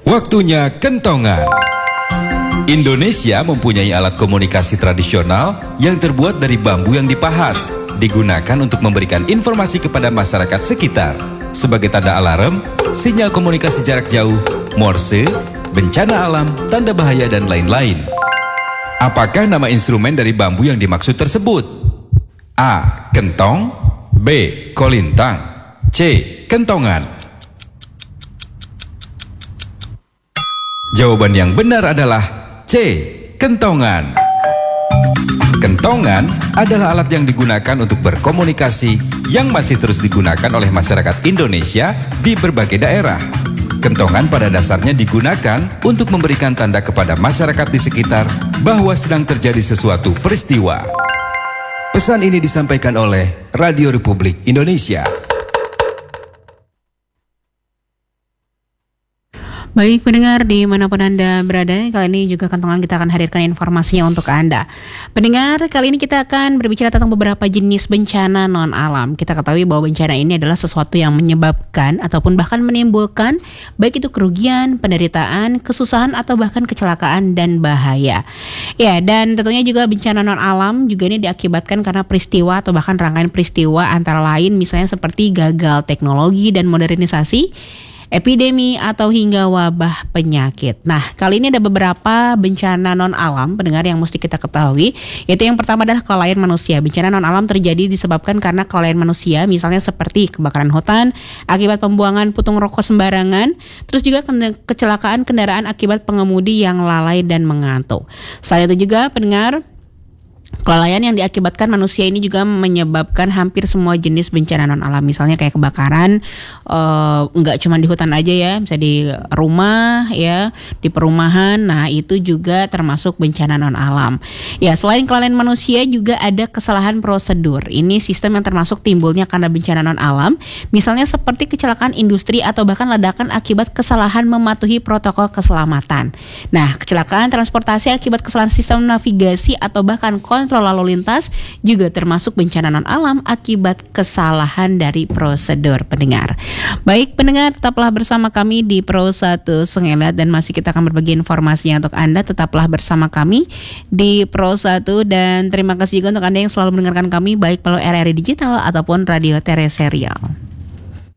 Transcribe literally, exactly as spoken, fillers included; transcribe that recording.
Waktunya kentongan. Indonesia mempunyai alat komunikasi tradisional yang terbuat dari bambu yang dipahat, digunakan untuk memberikan informasi kepada masyarakat sekitar sebagai tanda alarm, sinyal komunikasi jarak jauh, morse, bencana alam, tanda bahaya, dan lain-lain. Apakah nama instrumen dari bambu yang dimaksud tersebut? A. Kentong, B. Kolintang, C. Kentongan. Jawaban yang benar adalah C. Kentongan. Kentongan adalah alat yang digunakan untuk berkomunikasi yang masih terus digunakan oleh masyarakat Indonesia di berbagai daerah. Kentongan pada dasarnya digunakan untuk memberikan tanda kepada masyarakat di sekitar bahwa sedang terjadi sesuatu peristiwa. Pesan ini disampaikan oleh Radio Republik Indonesia. Baik pendengar dimanapun Anda berada, kali ini juga Kentongan kita akan hadirkan informasinya untuk Anda. Pendengar, kali ini kita akan berbicara tentang beberapa jenis bencana non-alam. Kita ketahui bahwa bencana ini adalah sesuatu yang menyebabkan ataupun bahkan menimbulkan baik itu kerugian, penderitaan, kesusahan atau bahkan kecelakaan dan bahaya. Ya, dan tentunya juga bencana non-alam juga ini diakibatkan karena peristiwa atau bahkan rangkaian peristiwa antara lain misalnya seperti gagal teknologi dan modernisasi, epidemi atau hingga wabah penyakit. Nah, kali ini ada beberapa bencana non-alam pendengar yang mesti kita ketahui. Yaitu yang pertama adalah kelalaian manusia. Bencana non-alam terjadi disebabkan karena kelalaian manusia, misalnya seperti kebakaran hutan akibat pembuangan putung rokok sembarangan, terus juga kecelakaan kendaraan akibat pengemudi yang lalai dan mengantuk. Selain itu juga pendengar, kelalaian yang diakibatkan manusia ini juga menyebabkan hampir semua jenis bencana non-alam. Misalnya kayak kebakaran, uh, nggak cuma di hutan aja ya, bisa di rumah ya, di perumahan. Nah itu juga termasuk bencana non-alam. Ya, selain kelalaian manusia juga ada kesalahan prosedur. Ini sistem yang termasuk timbulnya karena bencana non-alam. Misalnya seperti kecelakaan industri atau bahkan ledakan akibat kesalahan mematuhi protokol keselamatan. Nah, kecelakaan transportasi akibat kesalahan sistem navigasi atau bahkan kontrol lalu lintas juga termasuk bencana non-alam akibat kesalahan dari prosedur pendengar. Baik pendengar, tetaplah bersama kami di Pro satu Sengelat dan masih kita akan berbagi informasinya untuk Anda. Tetaplah bersama kami di Pro satu dan terima kasih juga untuk Anda yang selalu mendengarkan kami baik melalui R R I Digital ataupun radio tereserial.